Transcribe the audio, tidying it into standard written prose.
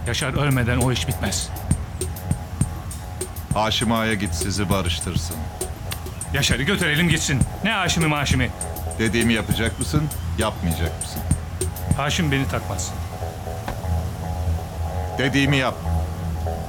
Yaşar ölmeden o iş bitmez. Haşim Ağa'ya git sizi barıştırsın. Yaşar'ı götürelim gitsin. Ne Haşim'i maşimi. Dediğimi yapacak mısın, yapmayacak mısın? Haşim beni takmaz. Dediğimi yap.